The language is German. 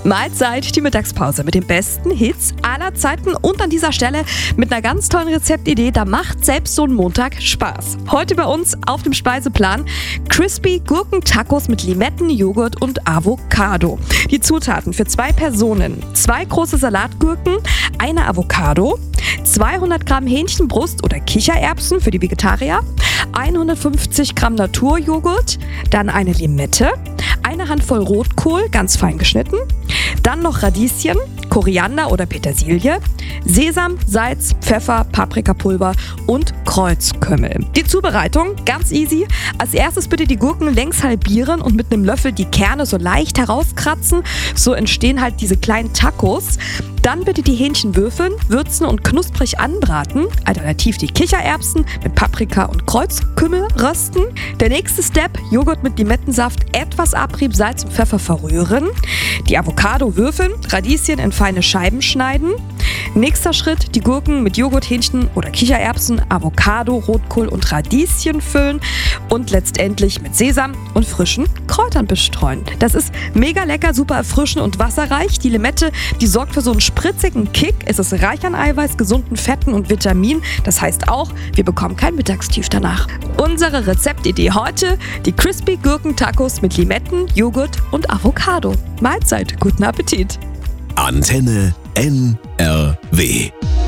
Mahlzeit, die Mittagspause mit den besten Hits aller Zeiten und an dieser Stelle mit einer ganz tollen Rezeptidee, da macht selbst so ein Montag Spaß. Heute bei uns auf dem Speiseplan Crispy Gurkentacos mit Limetten, Joghurt und Avocado. Die Zutaten für 2 Personen: 2 große Salatgurken, eine Avocado, 200 Gramm Hähnchenbrust oder Kichererbsen für die Vegetarier, 150 Gramm Naturjoghurt, dann eine Limette, eine Handvoll Rotkohl, ganz fein geschnitten, dann noch Radieschen, Koriander oder Petersilie, Sesam, Salz, Pfeffer, Paprikapulver und Kreuzkümmel. Die Zubereitung, ganz easy. Als erstes bitte die Gurken längs halbieren und mit einem Löffel die Kerne so leicht herauskratzen. So entstehen halt diese kleinen Tacos. Dann bitte die Hähnchen würfeln, würzen und knusprig anbraten. Alternativ die Kichererbsen mit Paprika und Kreuzkümmel rösten. Der nächste Step: Joghurt mit Limettensaft, etwas Abrieb, Salz und Pfeffer verrühren. Die Avocado würfeln, Radieschen in feine Scheiben schneiden. Nächster Schritt: die Gurken mit Joghurt, Hähnchen oder Kichererbsen, Avocado, Rotkohl und Radieschen füllen und letztendlich mit Sesam und frischen Kräutern bestreuen. Das ist mega lecker, super erfrischend und wasserreich. Die Limette, die sorgt für so einen spritzigen Kick. Es ist reich an Eiweiß, gesunden Fetten und Vitaminen. Das heißt auch, wir bekommen kein Mittagstief danach. Unsere Rezeptidee heute: die Crispy Gurkentacos mit Limetten, Joghurt und Avocado. Mahlzeit, guten Appetit! Antenne NRW.